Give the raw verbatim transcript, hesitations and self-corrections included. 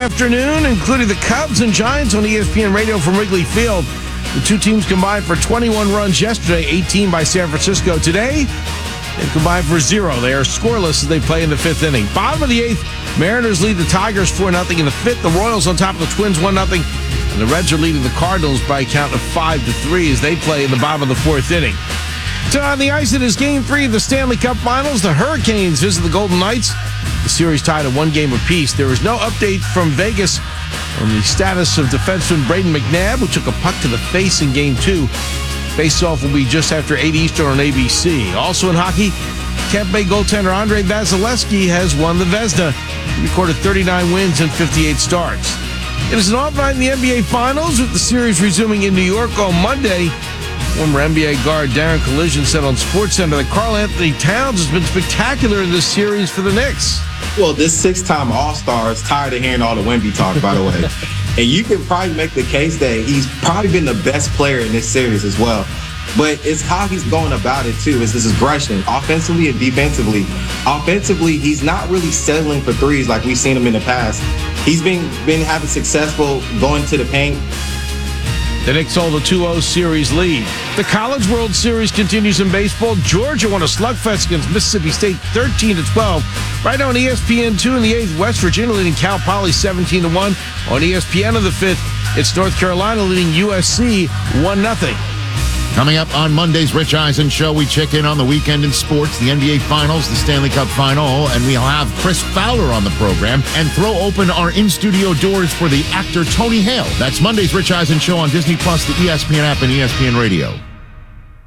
afternoon, including the Cubs and Giants on E S P N Radio from Wrigley Field. The two teams combined for twenty-one runs yesterday, eighteen by San Francisco. Today, they combined for zero. They are scoreless as they play in the fifth inning. Bottom of the eighth, Mariners lead the Tigers four nothing in the fifth. The Royals on top of the Twins one nothing. And the Reds are leading the Cardinals by a count of five to three as they play in the bottom of the fourth inning. So on the ice, it is Game three of the Stanley Cup Finals. The Hurricanes visit the Golden Knights. The series tied at one game apiece. There is no update from Vegas on the status of defenseman Braden McNabb, who took a puck to the face in Game two. Face-off will be just after eight Eastern on A B C. Also in hockey, Tampa Bay goaltender Andrei Vasilevsky has won the Vezina. He recorded thirty-nine wins and fifty-eight starts. It is an off night in the N B A Finals, with the series resuming in New York on Monday. Former N B A guard Darren Collision said on SportsCenter that Karl Anthony Towns has been spectacular in this series for the Knicks. Well, this six-time All-Star is tired of hearing all the Wemby talk, by the way. And you can probably make the case that he's probably been the best player in this series as well. But it's how he's going about it, too. It's this aggression, offensively and defensively. Offensively, he's not really settling for threes like we've seen him in the past. He's been, been having successful going to the paint. The Knicks hold a two oh series lead. The College World Series continues in baseball. Georgia won a slugfest against Mississippi State thirteen to twelve. Right on E S P N two in the eighth. West Virginia leading Cal Poly seventeen to one. On E S P N in the fifth, it's North Carolina leading U S C one nothing. Coming up on Monday's Rich Eisen Show, we check in on the weekend in sports, the N B A Finals, the Stanley Cup Final, and we'll have Chris Fowler on the program and throw open our in-studio doors for the actor Tony Hale. That's Monday's Rich Eisen Show on Disney Plus, the E S P N app, and E S P N Radio.